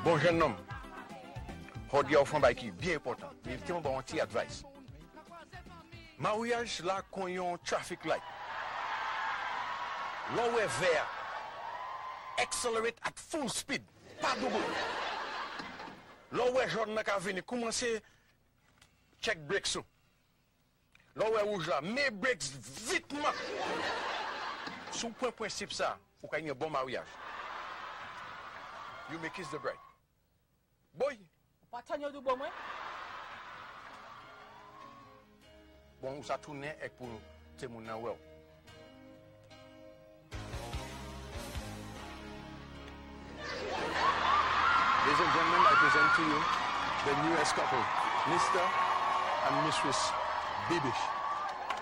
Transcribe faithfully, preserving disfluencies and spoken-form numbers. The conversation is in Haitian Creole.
Bon jeune homme, faut dire au fond bah qui bien important. Il tient bon petit advice. Mariage là qu'on yon traffic light. Lower vert. Accelerate at full speed. Pas double. Lower jaune n'a qu'à venir commencer check brakes. Lower rouge là, mais brakes vitement. Sous point principe ça, pour qu'il y ait un bon mariage. You may kiss the bride. Boy. Pas tanyo du bon moi. Bon, ça tourne et pour témoin na well. Ladies and gentlemen, I present to you the newest couple, Mister and Mistress Bibish.